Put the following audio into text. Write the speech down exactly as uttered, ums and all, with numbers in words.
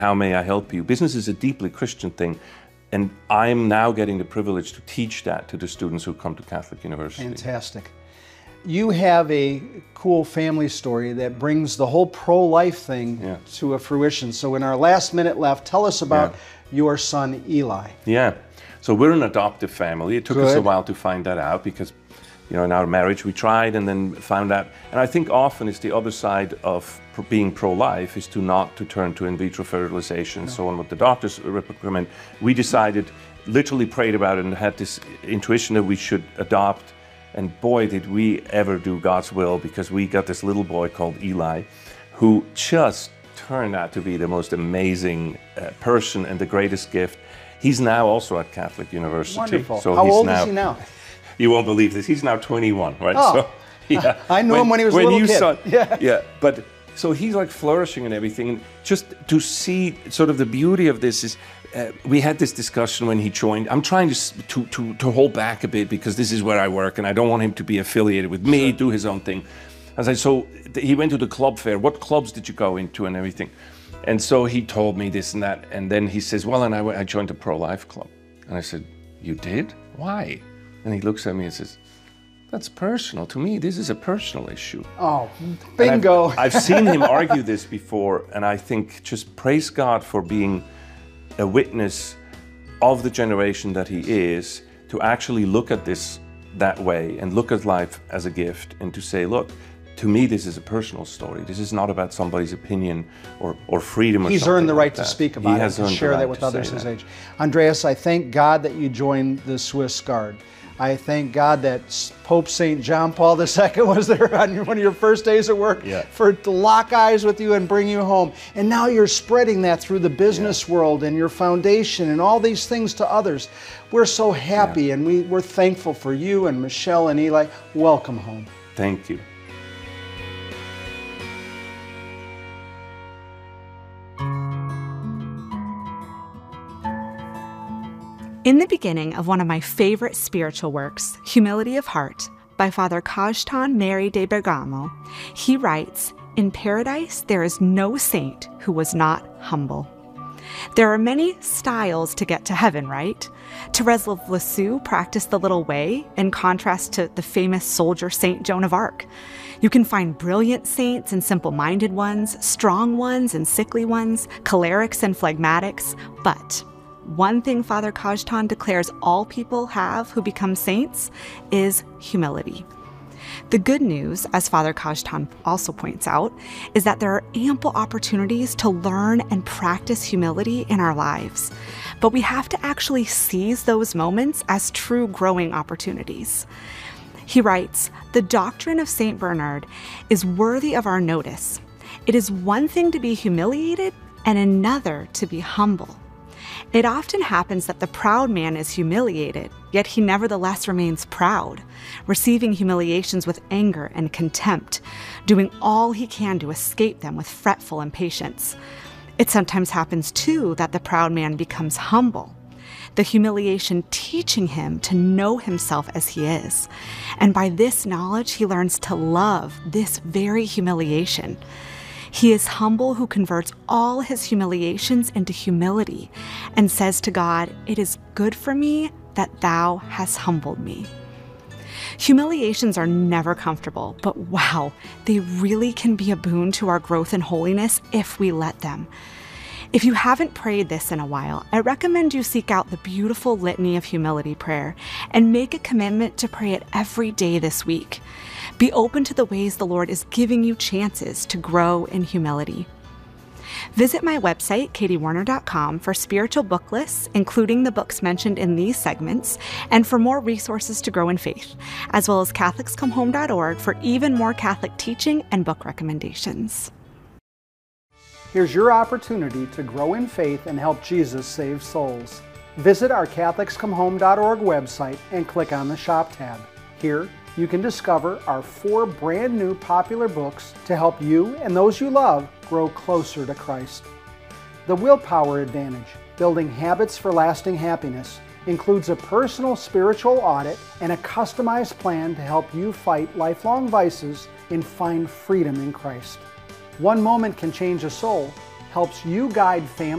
How may I help you? Business is a deeply Christian thing, and I'm now getting the privilege to teach that to the students who come to Catholic University. Fantastic. You have a cool family story that brings the whole pro-life thing Yeah. to a fruition. So in our last minute left, tell us about Yeah. your son, Eli. Yeah. So we're an adoptive family. It took us a Good. while to find that out because, you know, in our marriage we tried and then found out. And I think often it's the other side of pr- being pro-life is to not to turn to in vitro fertilization, so on what the doctors recommend. We decided, literally prayed about it and had this intuition that we should adopt. And boy, did we ever do God's will, because we got this little boy called Eli who just turned out to be the most amazing uh, person and the greatest gift. He's now also at Catholic University. Wonderful. So How he's old now, is he now? You won't believe this. He's now twenty-one, right? Oh. So, yeah. I knew him when he was a little you kid. Saw, Yeah. yeah. But so he's like flourishing and everything. And just to see sort of the beauty of this is, uh, we had this discussion when he joined. I'm trying to, s- to to to hold back a bit because this is where I work, and I don't want him to be affiliated with me, Sure. do his own thing. I said, so th- he went to the club fair. What clubs did you go into and everything? And so he told me this and that, and then he says, well, and I, w- I joined a pro-life club. And I said, you did? Why? And he looks at me and says, that's personal. To me, this is a personal issue. Oh, And bingo. I've, I've seen him argue this before, and I think just praise God for being a witness of the generation that he is, to actually look at this that way and look at life as a gift and to say, look, to me, this is a personal story. This is not about somebody's opinion or, or freedom or He's something earned the like right to that. speak He about has it, earned to the share right that with to others say his that. age. Andreas, I thank God that you joined the Swiss Guard. I thank God that S- Pope Saint John Paul the Second was there on your- one of your first days at work Yeah. for to lock eyes with you and bring you home. And now you're spreading that through the business world and your foundation and all these things to others. We're so happy Yeah. and we, we're thankful for you and Michelle and Eli. Welcome home. Thank you. In the beginning of one of my favorite spiritual works, Humility of Heart, by Father Cajetan Mary de Bergamo, he writes, in paradise there is no saint who was not humble. There are many styles to get to heaven, right? Therese of Lisieux practiced the little way in contrast to the famous soldier Saint Joan of Arc. You can find brilliant saints and simple-minded ones, strong ones and sickly ones, cholerics and phlegmatics, but one thing Father Cajetan declares all people have who become saints is humility. The good news, as Father Cajetan also points out, is that there are ample opportunities to learn and practice humility in our lives. But we have to actually seize those moments as true growing opportunities. He writes, the doctrine of Saint Bernard is worthy of our notice. It is one thing to be humiliated and another to be humble. It often happens that the proud man is humiliated, yet he nevertheless remains proud, receiving humiliations with anger and contempt, doing all he can to escape them with fretful impatience. It sometimes happens, too, that the proud man becomes humble, the humiliation teaching him to know himself as he is. And by this knowledge, he learns to love this very humiliation. He is humble who converts all his humiliations into humility and says to God, it is good for me that thou hast humbled me. Humiliations are never comfortable, but wow, they really can be a boon to our growth in holiness if we let them. If you haven't prayed this in a while, I recommend you seek out the beautiful Litany of Humility prayer and make a commitment to pray it every day this week. Be open to the ways the Lord is giving you chances to grow in humility. Visit my website, katie warner dot com, for spiritual book lists, including the books mentioned in these segments, and for more resources to grow in faith, as well as catholics come home dot org for even more Catholic teaching and book recommendations. Here's your opportunity to grow in faith and help Jesus save souls. Visit our catholics come home dot org website and click on the Shop tab. Here, you can discover our four brand new popular books to help you and those you love grow closer to Christ. The Willpower Advantage, Building Habits for Lasting Happiness, includes a personal spiritual audit and a customized plan to help you fight lifelong vices and find freedom in Christ. One Moment Can Change a Soul helps you guide families